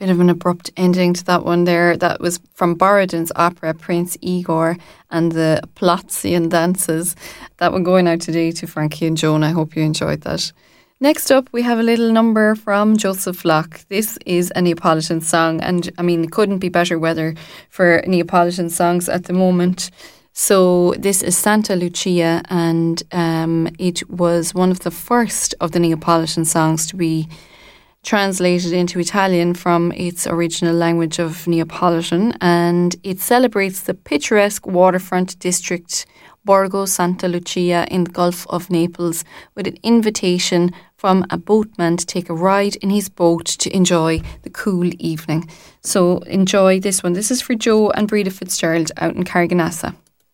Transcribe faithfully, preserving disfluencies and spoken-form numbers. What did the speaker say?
Bit of an abrupt ending to that one there. That was from Borodin's opera Prince Igor and the Plotzian dances. That one going out today to Frankie and Joan. I hope you enjoyed that. Next up, we have a little number from Joseph Locke. This is a Neapolitan song, and I mean, it couldn't be better weather for Neapolitan songs at the moment. So this is Santa Lucia, and um, it was one of the first of the Neapolitan songs to be translated into Italian from its original language of Neapolitan, and it celebrates the picturesque waterfront district Borgo Santa Lucia in the Gulf of Naples with an invitation from a boatman to take a ride in his boat to enjoy the cool evening. So enjoy this one. This is for Joe and Breda Fitzgerald out in Carriganassa.